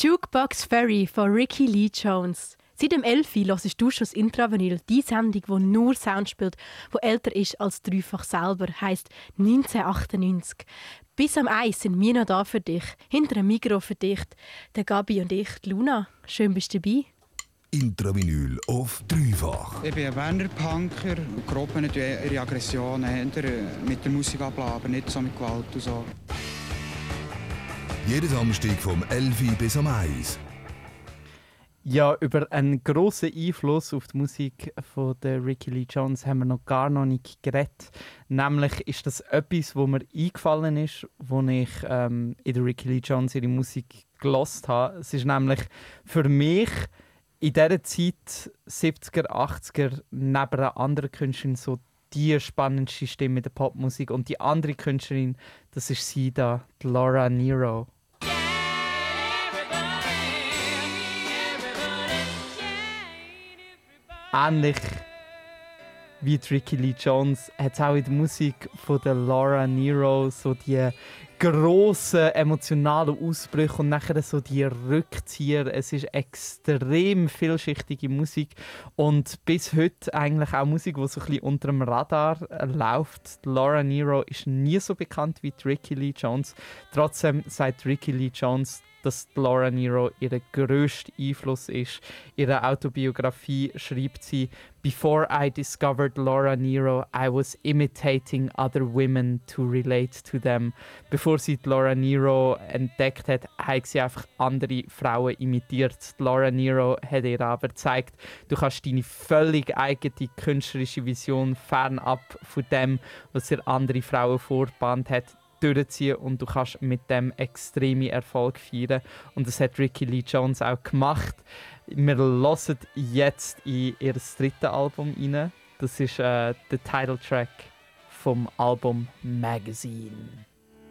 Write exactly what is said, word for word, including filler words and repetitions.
Jukebox Ferry von Ricky Lee Jones. Seit dem elf Uhr hörst du schon das Intravenil, die Sendung, die nur Sound spielt, die älter ist als dreifach selber, heisst neunzehnhundertachtundneunzig. Bis am eins sind wir noch da für dich, hinter dem Mikro für dich, der Gabi und ich, die Luna. Schön bist du dabei. Intravinyl auf dreifach. Ich bin ein Berner Punker. Gruppen ihre Aggressionen mit der Musik abladen, aber nicht so mit Gewalt und so. Jeden Samstag vom elf Uhr bis am eins. Ja, über einen grossen Einfluss auf die Musik von der Ricky Lee Jones haben wir noch gar noch nicht geredet. Nämlich ist das etwas, wo mir eingefallen ist, als ich ähm, in der Ricky Lee Jones ihre Musik gehört habe. Es ist nämlich für mich in dieser Zeit, siebziger, achtziger, neben einer anderen Künstlerin so die spannendste Stimme in der Popmusik. Und die andere Künstlerin, das ist sie da, die Laura Nyro. Ähnlich wie die Ricky Lee Jones hat es auch in der Musik von der Laura Nyro so die grossen emotionalen Ausbrüche und nachher so die Rückzieher. Es ist extrem vielschichtige Musik und bis heute eigentlich auch Musik, die so ein bisschen unter dem Radar äh, läuft. Laura Nyro ist nie so bekannt wie die Ricky Lee Jones. Trotzdem sagt Ricky Lee Jones, dass Laura Nyro ihr grösster Einfluss ist. Ihre Autobiografie schreibt sie: "Before I discovered Laura Nyro, I was imitating other women to relate to them." Bevor sie die Laura Nyro entdeckt hat, hat sie einfach andere Frauen imitiert. Die Laura Nyro hat ihr aber gezeigt, du kannst deine völlig eigene künstlerische Vision fernab von dem, was dir andere Frauen vorgebahnt hat, durchziehen und du kannst mit dem extreme Erfolg feiern. Und das hat Ricky Lee Jones auch gemacht. Wir hören jetzt in ihr drittes Album rein. Das ist äh, der Titeltrack vom Album Magazine.